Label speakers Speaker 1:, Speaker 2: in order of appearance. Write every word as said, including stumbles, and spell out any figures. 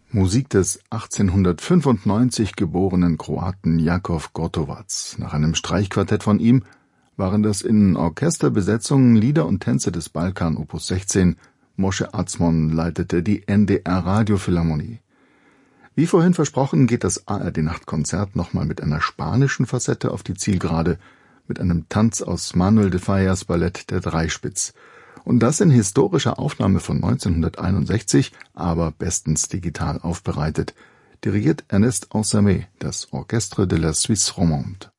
Speaker 1: Musik des achtzehnhundertfünfundneunzig geborenen Kroaten Jakov Gotovac. Nach einem Streichquartett von ihm waren das in Orchesterbesetzungen Lieder und Tänze des Balkan Opus sechzehn. Moshe Atzmon leitete die N D R-Radiophilharmonie. Wie vorhin versprochen, geht das A R D-Nachtkonzert nochmal mit einer spanischen Facette auf die Zielgerade, mit einem Tanz aus Manuel de Fallas Ballett Der Dreispitz. Und das in historischer Aufnahme von neunzehnhunderteinundsechzig, aber bestens digital aufbereitet. Dirigiert Ernest Ansermet, das Orchestre de la Suisse Romande.